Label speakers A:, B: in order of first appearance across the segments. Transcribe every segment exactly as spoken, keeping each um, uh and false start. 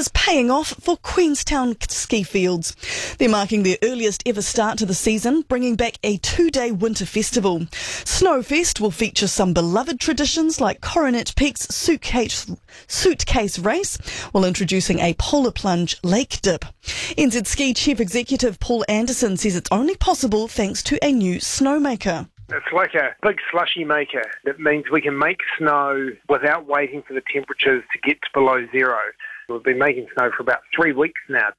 A: is paying off for Queenstown ski fields. They're marking their earliest ever start to the season, bringing back a two-day winter festival. Snowfest will feature some beloved traditions like Coronet Peak's suitcase, suitcase race, while introducing a polar plunge lake dip. N Z Ski Chief Executive Paul Anderson says it's only possible thanks to a new snowmaker.
B: It's like a big slushy maker. That means we can make snow without waiting for the temperatures to get to below zero. We've been making snow for about three weeks now.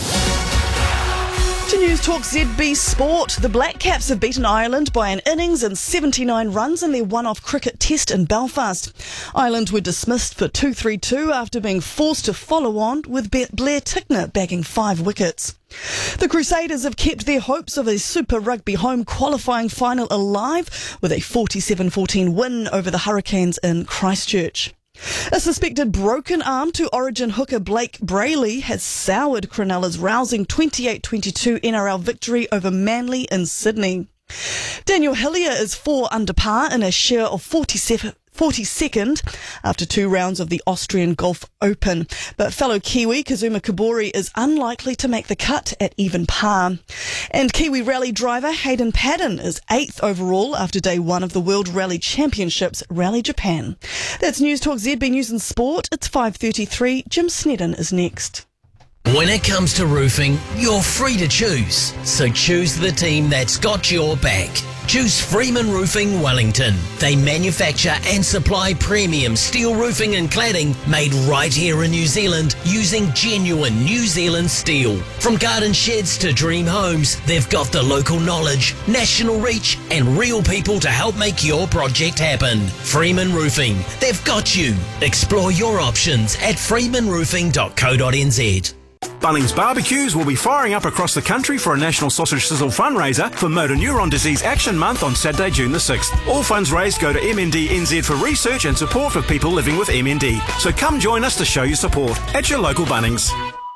A: To News Talk Z B Sport, the Black Caps have beaten Ireland by an innings and seventy-nine runs in their one-off cricket test in Belfast. Ireland were dismissed for two three two after being forced to follow on, with Blair Tickner bagging five wickets. The Crusaders have kept their hopes of a Super Rugby home qualifying final alive with a forty-seven fourteen win over the Hurricanes in Christchurch. A suspected broken arm to Origin hooker Blake Brayley has soured Cronulla's rousing twenty-eight twenty-two N R L victory over Manly in Sydney. Daniel Hillier is four under par in a share of forty-seven, forty-second after two rounds of the Austrian Golf Open. But fellow Kiwi Kazuma Kobori is unlikely to make the cut at even par. And Kiwi rally driver Hayden Paddon is eighth overall after day one of the World Rally Championships, Rally Japan. That's News Talk Z B News and Sport. It's five thirty-three. Jim Snedden is next.
C: When it comes to roofing, you're free to choose. So choose the team that's got your back. Choose Freeman Roofing Wellington. They manufacture and supply premium steel roofing and cladding made right here in New Zealand using genuine New Zealand steel. From garden sheds to dream homes, they've got the local knowledge, national reach and real people to help make your project happen. Freeman Roofing. They've got you. Explore your options at freeman roofing dot co dot n z.
D: Bunnings Barbecues will be firing up across the country for a National Sausage Sizzle fundraiser for Motor Neuron Disease Action Month on Saturday, June the sixth. All funds raised go to M N D N Z for research and support for people living with M N D. So come join us to show your support at your local Bunnings.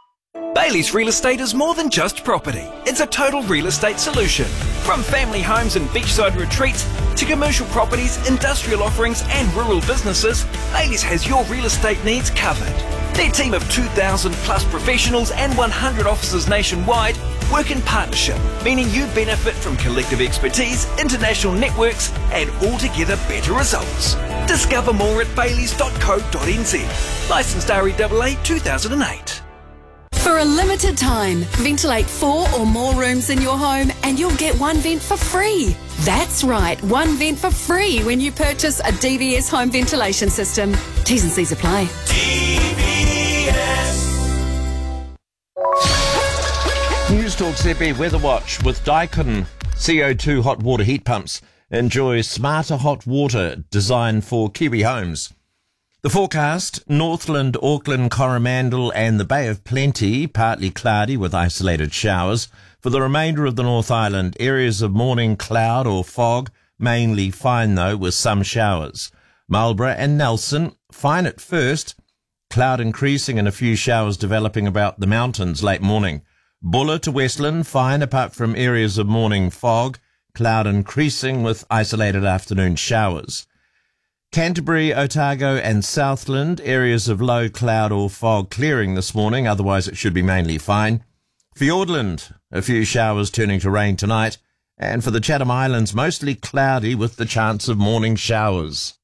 E: Bayleys Real Estate is more than just property. It's a total real estate solution. From family homes and beachside retreats to commercial properties, industrial offerings and rural businesses, Bayleys has your real estate needs covered. Their team of two thousand plus professionals and one hundred offices nationwide work in partnership, meaning you benefit from collective expertise, international networks and altogether better results. Discover more at bayleys dot co dot n z. Licensed R E A A two thousand eight.
F: For a limited time, ventilate four or more rooms in your home and you'll get one vent for free. That's right, one vent for free when you purchase a D V S home ventilation system. T's and C's apply.
G: D V S.
H: News Talk Z B Weather Watch with Daikin C O two hot water heat pumps. Enjoy smarter hot water designed for Kiwi homes. The forecast, Northland, Auckland, Coromandel and the Bay of Plenty, partly cloudy with isolated showers. For the remainder of the North Island, areas of morning cloud or fog, mainly fine though with some showers. Marlborough and Nelson, fine at first, cloud increasing and a few showers developing about the mountains late morning. Buller to Westland, fine apart from areas of morning fog, cloud increasing with isolated afternoon showers. Canterbury, Otago and Southland, areas of low cloud or fog clearing this morning, otherwise it should be mainly fine. Fiordland, a few showers turning to rain tonight, and for the Chatham Islands, mostly cloudy with the chance of morning showers.